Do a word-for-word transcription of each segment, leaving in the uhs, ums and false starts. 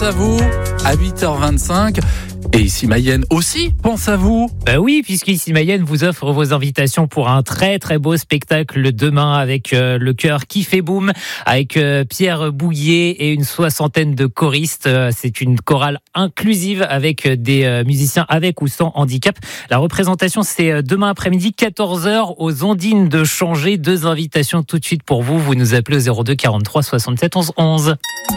à vous à huit heures vingt-cinq. Et ici Mayenne aussi pense à vous. Bah oui, puisque ici Mayenne vous offre vos invitations pour un très très beau spectacle demain avec euh, le chœur Qui fait boum, avec euh, Pierre Bouillet et une soixantaine de choristes. Euh, c'est une chorale inclusive avec des euh, musiciens avec ou sans handicap. La représentation c'est euh, demain après-midi quatorze heures aux Ondines de Changé. Deux invitations tout de suite pour vous. Vous nous appelez au zéro deux quarante-trois soixante-sept onze onze.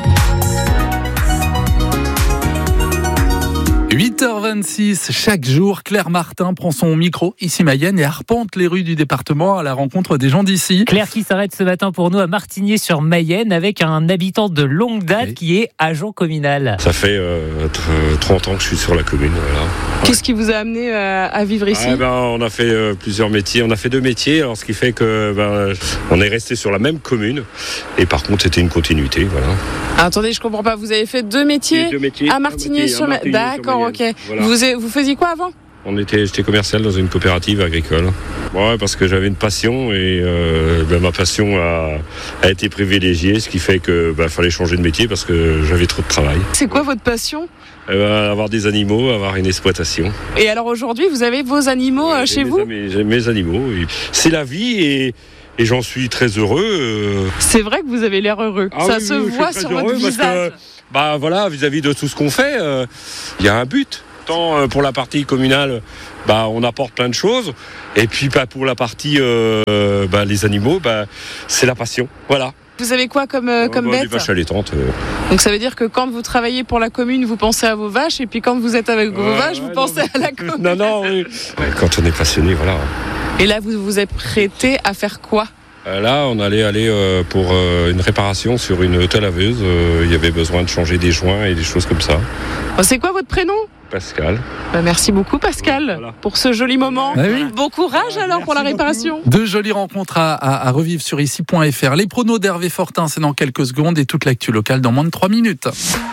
huit heures vingt-six, chaque jour, Claire Martin prend son micro, ici Mayenne, et arpente les rues du département à la rencontre des gens d'ici. Claire qui s'arrête ce matin pour nous à Martigny-sur-Mayenne avec un habitant de longue date oui. qui est agent communal. Ça fait euh, trente ans que je suis sur la commune. Voilà. Qu'est-ce qui vous a amené euh, à vivre ici ? ah ben, On a fait euh, plusieurs métiers, on a fait deux métiers, alors ce qui fait que ben, on est resté sur la même commune, et par contre c'était une continuité. Voilà. Ah, attendez, je comprends pas, vous avez fait deux métiers, deux métiers à Martigny-sur-Mayenne. D'accord. Ok. Voilà. Vous, vous faisiez quoi avant ? On était, j'étais commercial dans une coopérative agricole. Ouais, parce que j'avais une passion et euh, ben, ma passion a, a été privilégiée, ce qui fait que ben, fallait changer de métier parce que j'avais trop de travail. C'est quoi votre passion ? euh, Avoir des animaux, avoir une exploitation. Et alors aujourd'hui, vous avez vos animaux ouais, chez mes, vous ? mes, J'ai mes animaux. Et c'est la vie et, et j'en suis très heureux. Euh... C'est vrai que vous avez l'air heureux. Ah, Ça oui, se oui, voit sur votre visage. Que, bah voilà, vis-à-vis de tout ce qu'on fait, il euh, y a un but. Tant pour la partie communale, bah, on apporte plein de choses. Et puis bah, pour la partie euh, bah, les animaux, bah, c'est la passion. Voilà. Vous avez quoi comme, euh, comme bah, bête ? Des vaches allaitantes. Euh. Donc ça veut dire que quand vous travaillez pour la commune, vous pensez à vos vaches, et puis quand vous êtes avec vos euh, vaches, vous ouais, pensez non, à la commune. Non, non, oui. Quand on est passionné, voilà. Et là, vous vous êtes prêté à faire quoi ? Là, on allait aller euh, pour euh, une réparation sur une autolaveuse. Euh, il y avait besoin de changer des joints et des choses comme ça. C'est quoi votre prénom ? Pascal. Bah merci beaucoup Pascal voilà. pour ce joli moment. Ah oui. Bon courage alors merci pour la réparation. Beaucoup. Deux jolies rencontres à, à, à revivre sur ici point f r. Les pronos d'Hervé Fortin, c'est dans quelques secondes, et toute l'actu locale dans moins de trois minutes.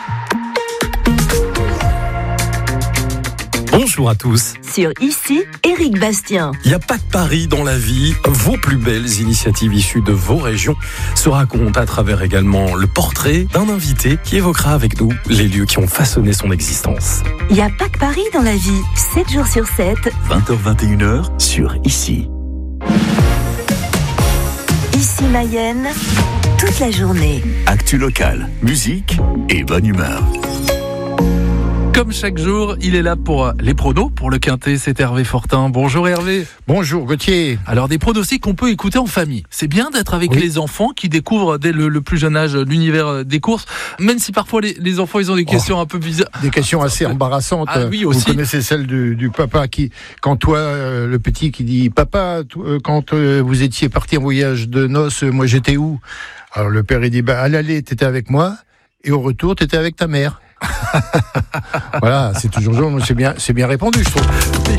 Bonjour à tous. Sur Ici, Éric Bastien. Il n'y a pas de pari dans la vie. Vos plus belles initiatives issues de vos régions se racontent à travers également le portrait d'un invité qui évoquera avec nous les lieux qui ont façonné son existence. Il n'y a pas que Paris dans la vie. sept jours sur sept. vingt heures vingt et une heures sur Ici. Ici Mayenne, toute la journée. Actu locale, musique et bonne humeur. Comme chaque jour, il est là pour les pronos, pour le Quintet, c'est Hervé Fortin. Bonjour Hervé. Bonjour Gauthier. Alors des pronostics qu'on peut écouter en famille. C'est bien d'être avec oui. les enfants qui découvrent dès le, le plus jeune âge l'univers des courses, même si parfois les, les enfants ils ont des questions oh, un peu bizarres. Des questions assez embarrassantes. Ah, oui, aussi. Vous connaissez celle du, du papa qui, quand toi, euh, le petit qui dit « Papa, euh, quand euh, vous étiez parti en voyage de noces, euh, moi j'étais où ?» Alors le père il dit bah, « À l'aller, t'étais avec moi, et au retour, t'étais avec ta mère. » Voilà, c'est toujours jaune, c'est bien, c'est bien répondu, je trouve.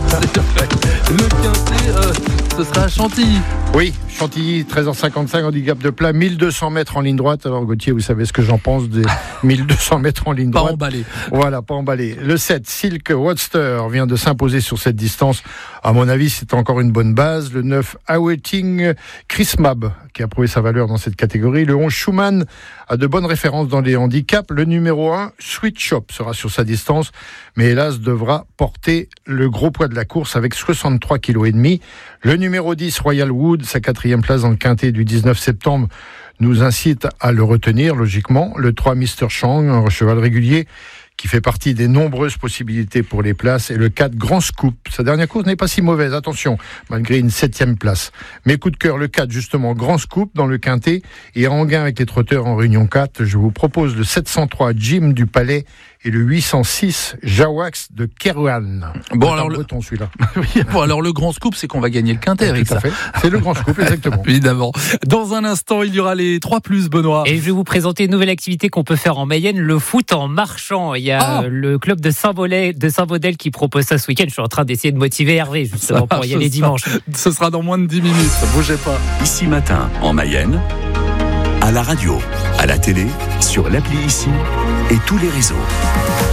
Le Quintet, euh, ce sera à Chantilly. Oui, Chantilly, treize heures cinquante-cinq, handicap de plat, mille deux cents mètres en ligne droite. Alors Gauthier, vous savez ce que j'en pense des mille deux cents mètres en ligne droite. Pas emballé. Voilà, pas emballé. Le sept, Silk Roadster, vient de s'imposer sur cette distance. À mon avis, c'est encore une bonne base. Le neuf, Awaiting Chris Mab, qui a prouvé sa valeur dans cette catégorie. Le onze, Schumann, a de bonnes références dans les handicaps. Le numéro un, Sweet Shop, sera sur sa distance, mais hélas devra porter le gros poids de la course avec soixante-trois virgule cinq kilos. Le numéro dix, Royal Wood, sa quatrième place dans le Quintet du dix-neuf septembre, nous incite à le retenir, logiquement. Le trois, Mister Chang, un cheval régulier qui fait partie des nombreuses possibilités pour les places. Et le quatre, Grand Scoop. Sa dernière course n'est pas si mauvaise, attention, malgré une septième place. Mes coups de cœur, le quatre, justement, Grand Scoop dans le Quintet. Et en gain avec les trotteurs en Réunion quatre, je vous propose le sept cent trois, Jim du Palais, et le huit cent six, Jawax de Kerouan. Bon, alors le breton, celui-là. Oui, bon, alors le grand scoop, c'est qu'on va gagner le Quintet avec Tout à ça. fait. C'est le grand scoop, exactement. Évidemment. Dans un instant, il y aura les trois plus, Benoît. Et je vais vous présenter une nouvelle activité qu'on peut faire en Mayenne, le foot en marchant. Il y a ah le club de Saint-Baudel, de Saint-Baudel qui propose ça ce week-end. Je suis en train d'essayer de motiver Hervé, justement, ça, pour y aller dimanche. Ce sera dans moins de dix minutes. Bougez pas. Ici matin, en Mayenne, à la radio, à la télé, sur l'appli Ici et tous les réseaux.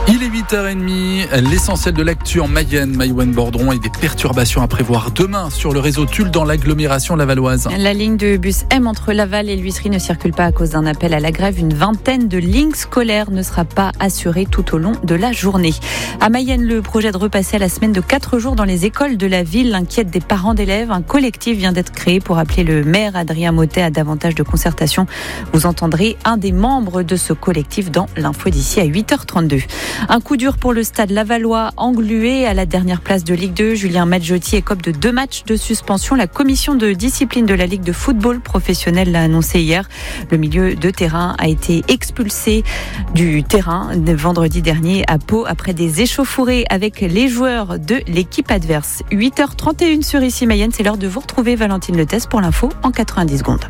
Il est huit heures trente, l'essentiel de l'actu en Mayenne, Maïwenne-Bordron, et des perturbations à prévoir demain sur le réseau Tulle dans l'agglomération lavalloise. La ligne de bus M entre Laval et l'Huisserie ne circule pas à cause d'un appel à la grève. Une vingtaine de lignes scolaires ne sera pas assurée tout au long de la journée. À Mayenne, le projet de repasser à la semaine de quatre jours dans les écoles de la ville inquiète des parents d'élèves. Un collectif vient d'être créé pour appeler le maire Adrien Mottet à davantage de concertation. Vous entendrez un des membres de ce collectif dans l'info d'ici à huit heures trente-deux. Un coup dur pour le stade lavallois englué à la dernière place de Ligue deux. Julien Madjotti écope de deux matchs de suspension. La commission de discipline de la Ligue de football professionnel l'a annoncé hier. Le milieu de terrain a été expulsé du terrain vendredi dernier à Pau après des échauffourées avec les joueurs de l'équipe adverse. huit heures trente et une sur Ici Mayenne, c'est l'heure de vous retrouver Valentine Letès pour l'info en quatre-vingt-dix secondes.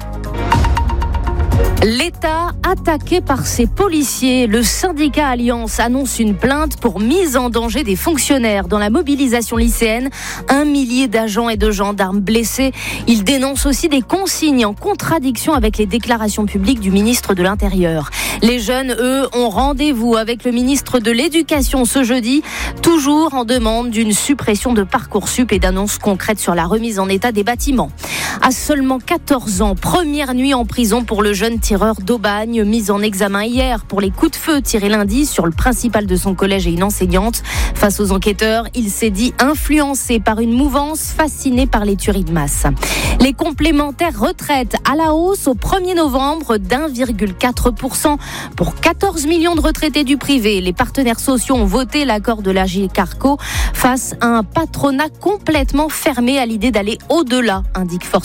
L'État attaqué par ses policiers. Le syndicat Alliance annonce une plainte pour mise en danger des fonctionnaires dans la mobilisation lycéenne. Un millier d'agents et de gendarmes blessés. Il dénonce aussi des consignes en contradiction avec les déclarations publiques du ministre de l'Intérieur. Les jeunes, eux, ont rendez-vous avec le ministre de l'Éducation ce jeudi, toujours en demande d'une suppression de Parcoursup et d'annonces concrètes sur la remise en état des bâtiments. À seulement quatorze ans, première nuit en prison pour le jeune tireur d'Aubagne, mis en examen hier pour les coups de feu tirés lundi sur le principal de son collège et une enseignante. Face aux enquêteurs, il s'est dit influencé par une mouvance fascinée par les tueries de masse. Les complémentaires retraites à la hausse au premier novembre d'un virgule quatre pour cent pour quatorze millions de retraités du privé. Les partenaires sociaux ont voté l'accord de l'A G Carco face à un patronat complètement fermé à l'idée d'aller au-delà, indique Force